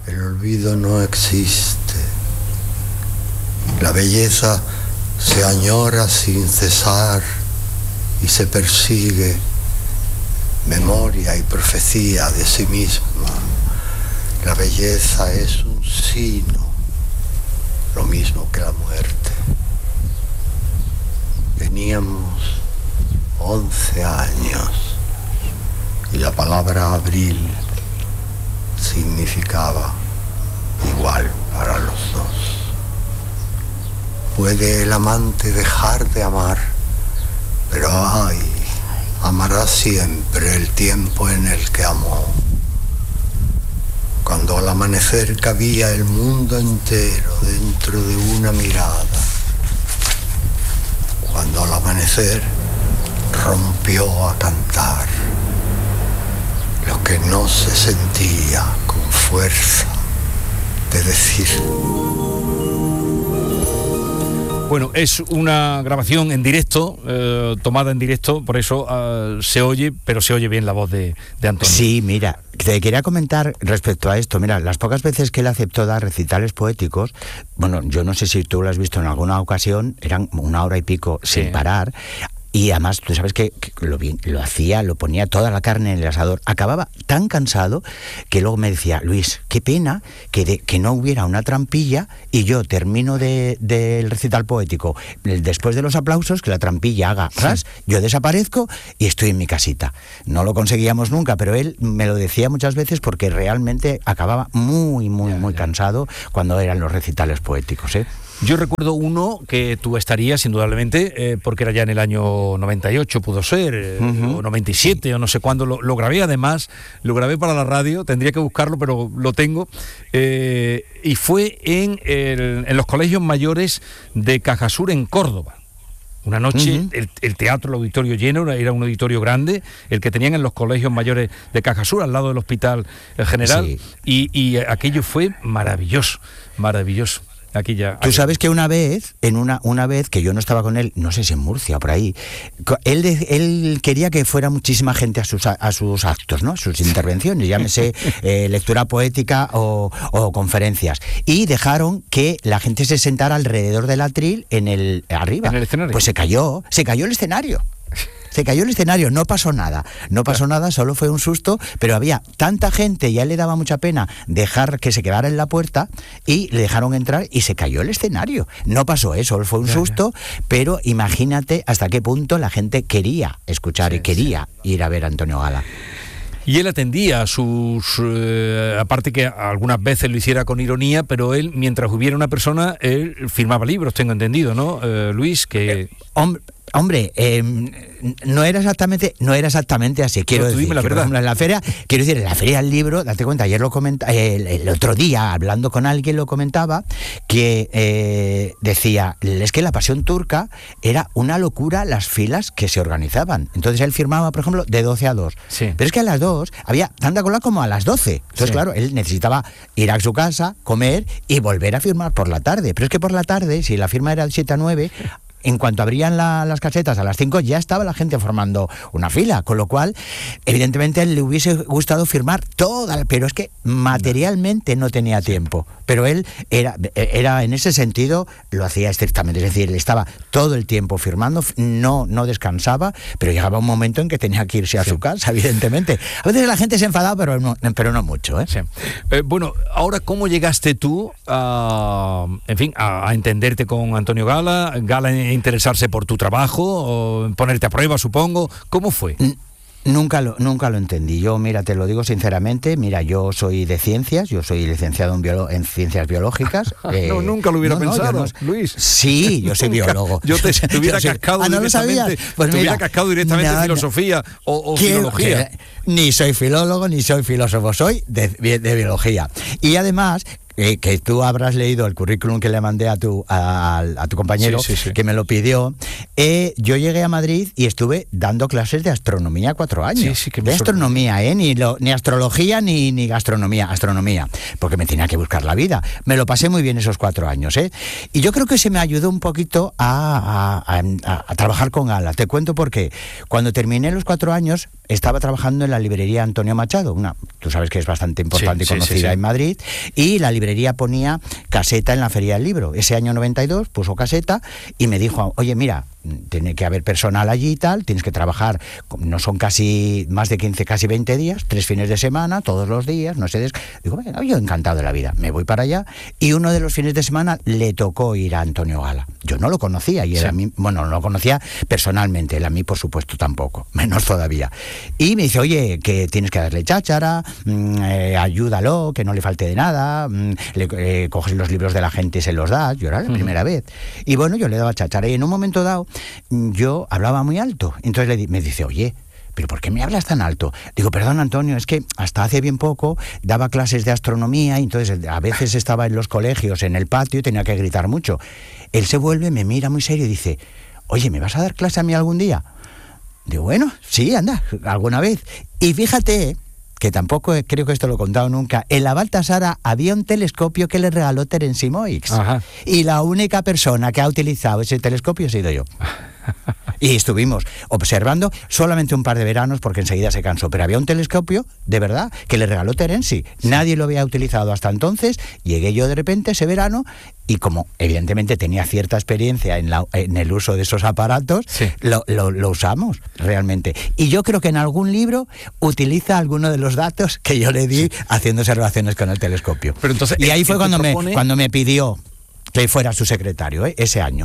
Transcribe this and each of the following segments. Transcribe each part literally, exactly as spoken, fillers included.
El olvido no existe. La belleza se añora sin cesar y se persigue, memoria y profecía de sí misma. La belleza es un sino, lo mismo que la muerte. Teníamos once años y la palabra abril significaba igual para los dos. Puede el amante dejar de amar, pero ay, amará siempre el tiempo en el que amó. Cuando al amanecer cabía el mundo entero dentro de una mirada. Cuando al amanecer rompió a cantar lo que no se sentía con fuerza de decir. Bueno, es una grabación en directo, eh, tomada en directo, por eso eh, se oye, pero se oye bien la voz de, de Antonio. Sí, mira, te quería comentar respecto a esto. Mira, las pocas veces que él aceptó dar recitales poéticos, bueno, yo no sé si tú lo has visto en alguna ocasión, eran una hora y pico sí. sin parar. Y además, tú sabes que, que lo, lo hacía, lo ponía toda la carne en el asador. Acababa tan cansado que luego me decía, Luis, qué pena que, de, que no hubiera una trampilla y yo termino del de, de recital poético después de los aplausos, que la trampilla haga ras, sí. yo desaparezco y estoy en mi casita. No lo conseguíamos nunca, pero él me lo decía muchas veces porque realmente acababa muy, muy, ya, muy ya. cansado cuando eran los recitales poéticos, ¿eh? Yo recuerdo uno que tú estarías indudablemente, eh, porque era ya en el año noventa y ocho, pudo ser, eh, uh-huh. o noventa y siete, o no sé cuándo, lo, lo grabé además, lo grabé para la radio, tendría que buscarlo, pero lo tengo, eh, y fue en, el, en los colegios mayores de Cajasur, en Córdoba. Una noche, uh-huh. el, el teatro, el auditorio lleno, era un auditorio grande, el que tenían en los colegios mayores de Cajasur, al lado del Hospital General, sí. y, y aquello fue maravilloso, maravilloso. Aquí ya. Tú sabes que una vez, en una una vez que yo no estaba con él, no sé si en Murcia o por ahí, él de, él quería que fuera muchísima gente a sus a sus actos, ¿no? Sus intervenciones, llámese eh, lectura poética o, o conferencias, y dejaron que la gente se sentara alrededor del atril en el arriba. En el escenario. Pues se cayó, se cayó el escenario. Se cayó el escenario, no pasó nada, no pasó nada, solo fue un susto, pero había tanta gente y a él le daba mucha pena dejar que se quedara en la puerta y le dejaron entrar y se cayó el escenario. No pasó eso, solo fue un susto, pero imagínate hasta qué punto la gente quería escuchar sí, y quería sí. ir a ver a Antonio Gala. Y él atendía a sus... Eh, aparte que algunas veces lo hiciera con ironía, pero él, mientras hubiera una persona, él firmaba libros, tengo entendido, ¿no, eh, Luis? Que... Eh, hombre... Hombre, eh, no era exactamente, no era exactamente así. Quiero no, decir, la que, por ejemplo, en la feria, quiero decir, en la feria del libro, date cuenta, ayer lo comentaba, el, el otro día hablando con alguien lo comentaba que eh, decía, es que la Pasión Turca era una locura las filas que se organizaban. Entonces él firmaba, por ejemplo, de doce a dos. Sí. Pero es que a las dos había tanta cola como a las doce. Entonces, sí. claro, él necesitaba ir a su casa, comer y volver a firmar por la tarde. Pero es que por la tarde, si la firma era de siete a nueve, en cuanto abrían la, las casetas a las cinco ya estaba la gente formando una fila, con lo cual evidentemente a él le hubiese gustado firmar toda, pero es que materialmente no tenía tiempo, pero él era, era en ese sentido lo hacía estrictamente, es decir, él estaba todo el tiempo firmando, no, no descansaba, pero llegaba un momento en que tenía que irse a sí. su casa, evidentemente. A veces la gente se enfadaba, pero no, pero no mucho, ¿eh? Sí. Eh, bueno, ahora, ¿cómo llegaste tú a, en fin, a, a entenderte con Antonio Gala? Gala interesarse por tu trabajo, o ponerte a prueba, supongo. ¿Cómo fue? Nunca lo, nunca lo entendí. Yo, mira, te lo digo sinceramente, mira, yo soy de ciencias, yo soy licenciado en, biolo- en ciencias biológicas. eh, no, nunca lo hubiera no, pensado, no, no, Luis. Sí, yo soy biólogo. Yo te, te hubiera yo cascado ah, ¿no directamente, pues te mira, hubiera cascado directamente no, en filosofía o, o filología. Que, ni soy filólogo, ni soy filósofo, soy de, de, de biología. Y además... Eh, que tú habrás leído el currículum que le mandé a tu a, a tu compañero, sí, sí, sí. que me lo pidió. Eh, yo llegué a Madrid y estuve dando clases de astronomía cuatro años. Sí, sí, que de astronomía, ¿eh? Ni, lo, ni astrología ni, ni gastronomía, astronomía, porque me tenía que buscar la vida. Me lo pasé muy bien esos cuatro años, ¿eh? Y yo creo que se me ayudó un poquito a, a, a, a trabajar con Gala. Te cuento por qué. Cuando terminé los cuatro años, estaba trabajando en la librería Antonio Machado, una, tú sabes que es bastante importante y sí, conocida sí, sí, sí. en Madrid, y la librería ponía caseta en la Feria del Libro. Ese año noventa y dos puso caseta y me dijo, oye, mira, tiene que haber personal allí y tal, tienes que trabajar, no son casi más de quince, casi veinte días, tres fines de semana, todos los días, no sé, des... digo, bueno, yo encantado de la vida, me voy para allá, y uno de los fines de semana le tocó ir a Antonio Gala. Yo no lo conocía, y él sí. a mí, bueno, no lo conocía personalmente, él a mí por supuesto tampoco, menos todavía. Y me dice, oye, que tienes que darle cháchara, mmm, eh, ayúdalo, que no le falte de nada, mmm, le eh, coges los libros de la gente y se los das, yo era la uh-huh. primera vez. Y bueno, yo le daba cháchara, y en un momento dado, yo hablaba muy alto. Entonces le, me dice, oye, ¿pero por qué me hablas tan alto? Digo, perdón, Antonio, es que hasta hace bien poco daba clases de astronomía y entonces a veces estaba en los colegios, en el patio, y tenía que gritar mucho. Él se vuelve, me mira muy serio y dice, oye, ¿me vas a dar clase a mí algún día? Digo, bueno, sí, anda, alguna vez. Y fíjate que tampoco creo que esto lo he contado nunca, en la Baltasara había un telescopio que le regaló Terence Simoix. Ajá. Y la única persona que ha utilizado ese telescopio he sido yo. Y estuvimos observando solamente un par de veranos porque enseguida se cansó, pero había un telescopio, de verdad, que le regaló Terenzi. Sí. Nadie lo había utilizado hasta entonces. Llegué yo de repente ese verano y como evidentemente tenía cierta experiencia en, la, en el uso de esos aparatos, sí. lo, lo, lo usamos realmente. Y yo creo que en algún libro utiliza alguno de los datos que yo le di sí. haciendo observaciones con el telescopio. Pero entonces, y ahí fue cuando, propone... me, cuando me pidió que fuera su secretario, ¿eh? Ese año.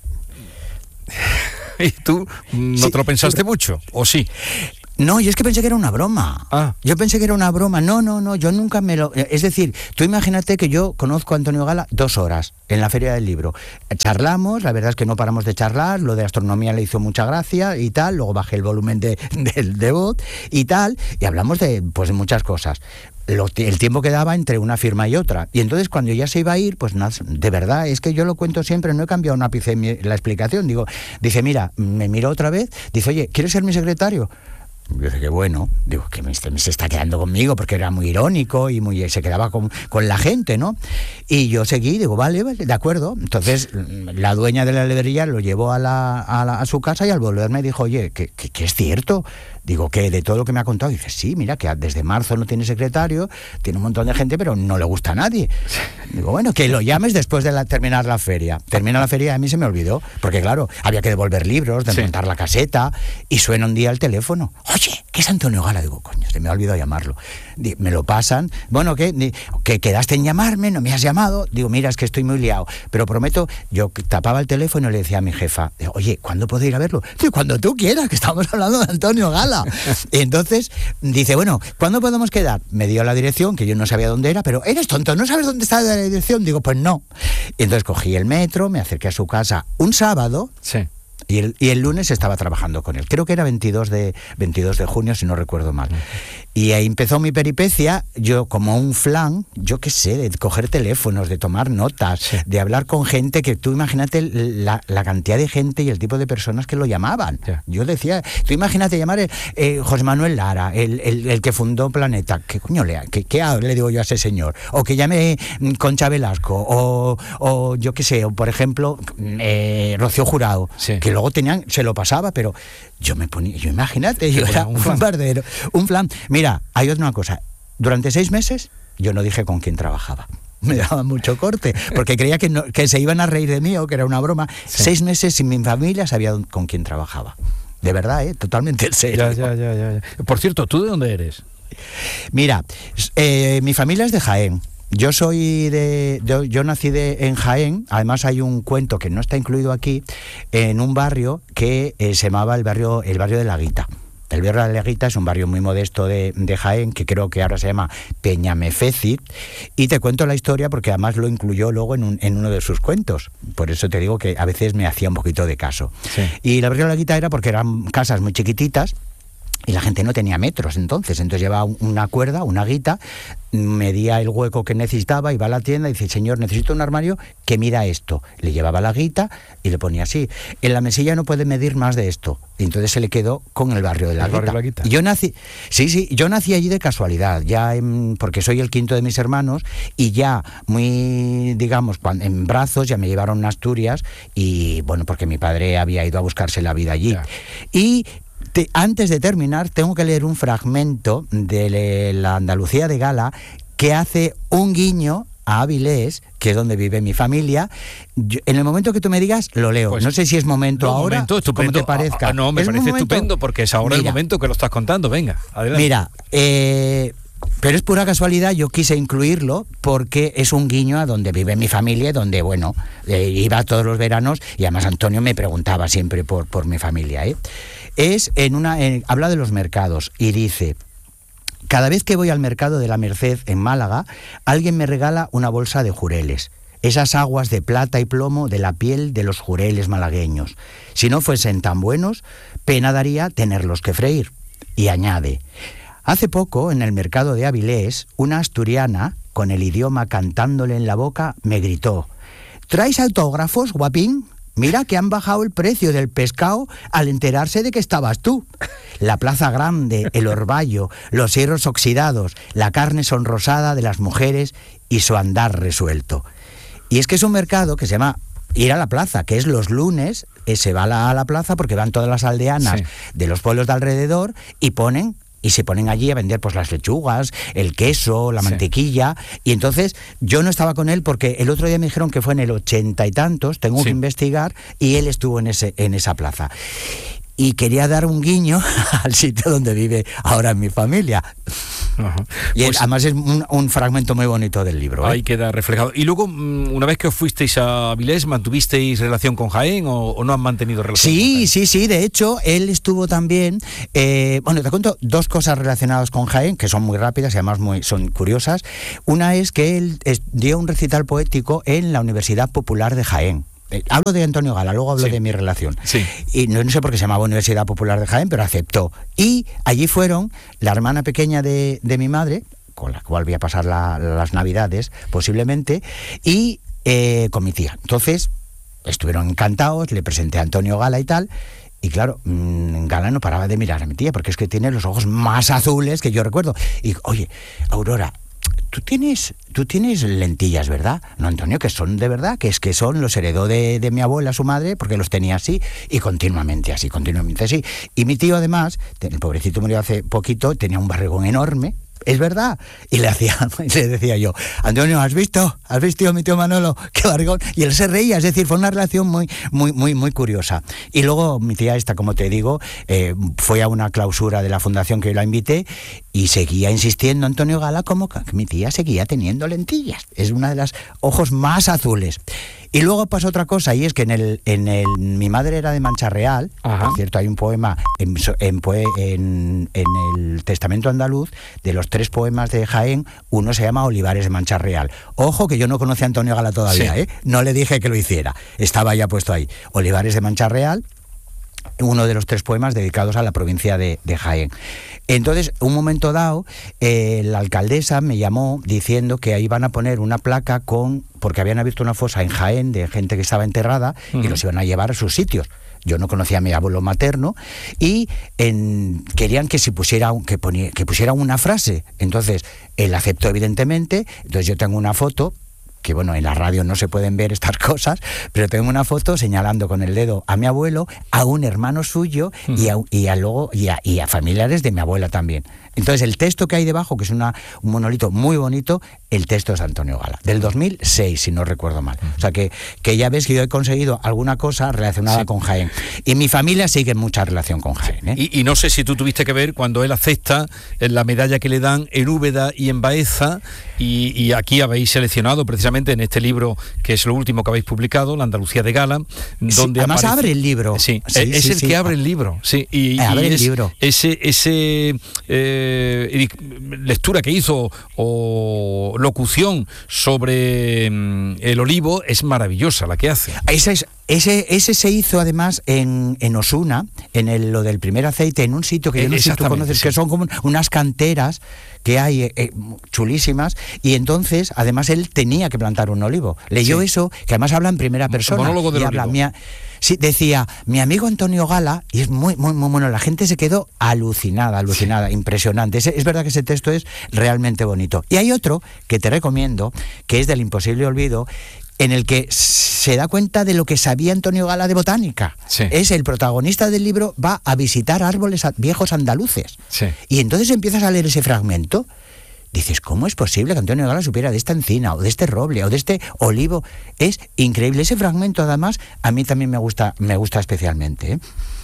¿Y tú no sí, te lo pensaste sí. mucho? ¿O sí? No, yo es que pensé que era una broma. Ah. Yo pensé que era una broma. No, no, no, yo nunca me lo... Es decir, tú imagínate que yo conozco a Antonio Gala dos horas en la Feria del Libro. Charlamos, la verdad es que no paramos de charlar, lo de astronomía le hizo mucha gracia y tal, luego bajé el volumen de, de, de voz y tal, y hablamos de, pues, de muchas cosas. Lo, el tiempo que daba entre una firma y otra. Y entonces cuando ya se iba a ir, pues nada, de verdad, es que yo lo cuento siempre, no he cambiado un ápice en mi, la explicación. Digo, dice, mira, me miró otra vez, dice, oye, ¿quieres ser mi secretario? Yo dije que bueno, digo que me, me se está quedando conmigo porque era muy irónico y muy se quedaba con, con la gente, ¿no? Y yo seguí, digo, vale, vale, de acuerdo. Entonces la dueña de la librería lo llevó a, la, a, la, a su casa y al volver me dijo, oye, que, que, que es cierto. Digo, que de todo lo que me ha contado, dice, sí, mira, que desde marzo no tiene secretario, tiene un montón de gente, pero no le gusta a nadie. Digo, bueno, que lo llames después de la, terminar la feria. Termina la feria y a mí se me olvidó, porque claro, había que devolver libros, desmontar sí. la caseta, y suena un día el teléfono. Oye, ¿qué es Antonio Gala? Digo, coño, se me ha olvidado llamarlo. Me lo pasan, bueno, ¿qué? ¿Que quedaste en llamarme? ¿No me has llamado? Digo, mira, es que estoy muy liado, pero prometo, yo tapaba el teléfono y le decía a mi jefa, oye, ¿cuándo puedo ir a verlo? Digo, cuando tú quieras, que estamos hablando de Antonio Gala. Y entonces dice, bueno, ¿cuándo podemos quedar? Me dio la dirección, que yo no sabía dónde era, pero eres tonto, ¿no sabes dónde está la dirección? Digo, pues no. Y entonces cogí el metro, me acerqué a su casa un sábado. Sí. Y el, y el lunes estaba trabajando con él. Creo que era veintidós de junio, si no recuerdo mal. Y ahí empezó mi peripecia, yo como un flan, yo qué sé, de coger teléfonos, de tomar notas, sí. de hablar con gente que tú imagínate la, la cantidad de gente y el tipo de personas que lo llamaban. Yeah. Yo decía, tú imagínate llamar eh, eh, José Manuel Lara, el, el, el que fundó Planeta. ¿Qué coño le, qué, qué le digo yo a ese señor? O que llame Concha Velasco, o, o yo qué sé, o por ejemplo, eh, Rocío Jurado, sí. que luego tenían, se lo pasaba, pero yo me ponía, yo imagínate, yo era un bombardero, un flan. Mira, hay otra cosa, durante seis meses yo no dije con quién trabajaba. Me daba mucho corte, porque creía que, no, que se iban a reír de mí o que era una broma. Sí. Seis meses sin mi familia sabía con quién trabajaba. De verdad, ¿eh? Totalmente en serio. Ya, ya, ya, ya. Por cierto, ¿tú de dónde eres? Mira, eh, mi familia es de Jaén. Yo soy de, de yo nací de, en Jaén. Además hay un cuento que no está incluido aquí, en un barrio que eh, se llamaba el barrio el barrio de la Guita. El barrio de la Guita es un barrio muy modesto de, de Jaén, que creo que ahora se llama Peñamefécit, y te cuento la historia porque además lo incluyó luego en, un, en uno de sus cuentos. Por eso te digo que a veces me hacía un poquito de caso. Sí. Y el barrio de la Guita era porque eran casas muy chiquititas, y la gente no tenía metros entonces, entonces llevaba una cuerda, una guita, medía el hueco que necesitaba, iba a la tienda y dice, señor, necesito un armario que mida esto. Le llevaba la guita y le ponía así. En la mesilla no puede medir más de esto. Y entonces se le quedó con el barrio de la, guita. la guita. Y yo nací, sí, sí, yo nací allí de casualidad, ya en, porque soy el quinto de mis hermanos, y ya muy, digamos, en brazos ya me llevaron a Asturias, y bueno, porque mi padre había ido a buscarse la vida allí. Ya. Y te, antes de terminar, tengo que leer un fragmento de la Andalucía de Gala que hace un guiño a Avilés, que es donde vive mi familia. Yo, en el momento que tú me digas, lo leo. Pues, no sé si es momento no, ahora, momento estupendo. Como te parezca. Ah, no, me es parece momento... estupendo, porque es ahora mira, el momento que lo estás contando. Venga, adelante. Mira, eh... pero es pura casualidad, yo quise incluirlo porque es un guiño a donde vive mi familia, donde, bueno, eh, iba todos los veranos y además Antonio me preguntaba siempre por, por mi familia. ¿eh? Es en una, en, habla de los mercados y dice: cada vez que voy al mercado de la Merced en Málaga, alguien me regala una bolsa de jureles. Esas aguas de plata y plomo de la piel de los jureles malagueños. Si no fuesen tan buenos, pena daría tenerlos que freír. Y añade: hace poco, en el mercado de Avilés, una asturiana, con el idioma cantándole en la boca, me gritó: ¿traes autógrafos, guapín? Mira que han bajado el precio del pescado al enterarse de que estabas tú. La plaza grande, el orvallo, los hierros oxidados, la carne sonrosada de las mujeres y su andar resuelto. Y es que es un mercado que se llama ir a la plaza, que es los lunes, eh, se va a la, a la plaza porque van todas las aldeanas sí. de los pueblos de alrededor y ponen... y se ponen allí a vender pues las lechugas, el queso, la sí. mantequilla, y entonces yo no estaba con él porque el otro día me dijeron que fue en el ochenta y tantos, tengo sí. que investigar, y él estuvo en ese en esa plaza. Y quería dar un guiño al sitio donde vive ahora mi familia. Uh-huh. Y pues, además es un, un fragmento muy bonito del libro. ¿eh? Ahí queda reflejado. Y luego, una vez que os fuisteis a Avilés, ¿mantuvisteis relación con Jaén o, o no han mantenido relación? Sí, con Jaén? sí, sí. De hecho, él estuvo también... Eh, bueno, te cuento dos cosas relacionadas con Jaén, que son muy rápidas y además muy, son curiosas. Una es que él es, dio un recital poético en la Universidad Popular de Jaén. Eh, hablo de Antonio Gala, luego hablo sí. de mi relación. Sí. Y no, no sé por qué se llamaba Universidad Popular de Jaén, pero aceptó. Y allí fueron la hermana pequeña de, de mi madre, con la cual voy a pasar la, las Navidades, posiblemente, y eh, con mi tía. Entonces, estuvieron encantados, le presenté a Antonio Gala y tal. Y claro, mmm, Gala no paraba de mirar a mi tía, porque es que tiene los ojos más azules que yo recuerdo. Y, oye, Aurora, Tú tienes, tú tienes lentillas, ¿verdad? No, Antonio, que son de verdad, que es que son, los heredó de, de mi abuela, su madre, porque los tenía así, y continuamente así, continuamente así. Y mi tío, además, el pobrecito murió hace poquito, tenía un barrigón enorme, es verdad. Y le hacía, le decía yo: Antonio, ¿has visto? ¿Has visto a mi tío Manolo? ¡Qué barrigón! Y él se reía, es decir, fue una relación muy, muy, muy, muy curiosa. Y luego mi tía esta, como te digo, eh, fue a una clausura de la fundación que yo la invité y seguía insistiendo Antonio Gala como que mi tía seguía teniendo lentillas. Es una de las ojos más azules. Y luego pasa otra cosa, y es que en el, en el mi madre era de Mancha Real. Ajá. Por cierto, hay un poema en, en, en, en el Testamento Andaluz, de los tres poemas de Jaén, uno se llama Olivares de Mancha Real. Ojo, que yo no conocía a Antonio Gala todavía, sí. ¿eh? No le dije que lo hiciera, estaba ya puesto ahí. Olivares de Mancha Real, uno de los tres poemas dedicados a la provincia de, de Jaén. Entonces, un momento dado, eh, la alcaldesa me llamó diciendo que ahí iban a poner una placa con, porque habían abierto una fosa en Jaén de gente que estaba enterrada, uh-huh. y los iban a llevar a sus sitios. Yo no conocía a mi abuelo materno y en, querían que se pusiera que, ponía, que pusiera una frase. Entonces, él aceptó evidentemente. Entonces yo tengo una foto, que bueno, en la radio no se pueden ver estas cosas, pero tengo una foto señalando con el dedo a mi abuelo, a un hermano suyo, uh-huh. y, a, y, a luego, y, a, y a familiares de mi abuela también. Entonces el texto que hay debajo, que es una, un monolito muy bonito, el texto es de Antonio Gala, del dos mil seis, si no recuerdo mal. Uh-huh. O sea que, que ya ves que yo he conseguido alguna cosa relacionada sí. con Jaén. Y mi familia sigue en mucha relación con Jaén. ¿eh? Y, y no sé si tú tuviste que ver cuando él acepta la medalla que le dan en Úbeda y en Baeza, y, y aquí habéis seleccionado precisamente en este libro, que es lo último que habéis publicado, La Andalucía de Gala, donde sí, además aparece... abre el libro. Sí, sí es sí, el sí. que abre el libro. Sí, y, abre y el es libro. Ese, ese eh, lectura que hizo o locución sobre el olivo es maravillosa la que hace. Esa es Ese, ese se hizo además en, en Osuna, en el, lo del primer aceite, en un sitio que yo no sé si tú conoces, sí. que son como unas canteras que hay eh, chulísimas, y entonces además él tenía que plantar un olivo. Leyó sí. eso, que además habla en primera persona. Monólogo del y habla, olivo. Mia, sí, decía, mi amigo Antonio Gala, y es muy, muy, muy bueno, la gente se quedó alucinada, alucinada, sí. impresionante. Ese, es verdad que ese texto es realmente bonito. Y hay otro que te recomiendo, que es del Imposible Olvido, en el que se da cuenta de lo que sabía Antonio Gala de botánica. Sí. Es el protagonista del libro, va a visitar árboles viejos andaluces. Sí. Y entonces empiezas a leer ese fragmento, dices, ¿cómo es posible que Antonio Gala supiera de esta encina, o de este roble, o de este olivo? Es increíble. Ese fragmento, además, a mí también me gusta, me gusta especialmente, ¿eh?